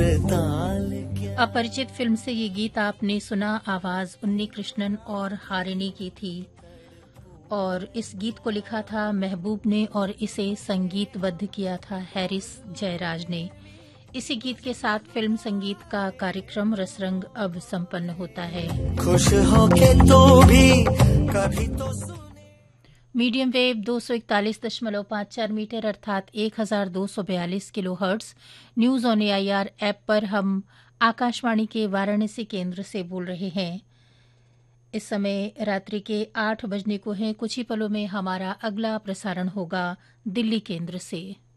ताल क्या। अपरिचित फिल्म से ये गीत आपने सुना। आवाज उन्नी कृष्णन और हारिनी की थी और इस गीत को लिखा था महबूब ने और इसे संगीतबद्ध किया था हैरिस जयराज ने। इसी गीत के साथ फिल्म संगीत का कार्यक्रम रसरंग अब संपन्न होता है। खुश होके तो भी कभी तो मीडियम वेव 241.54 मीटर अर्थात 1242 kilohertz news on AIR app पर हम आकाशवाणी के वाराणसी केंद्र से बोल रहे हैं। इस समय रात्रि के 8 बजने को हैं। कुछ ही पलों में हमारा अगला प्रसारण होगा दिल्ली केंद्र से।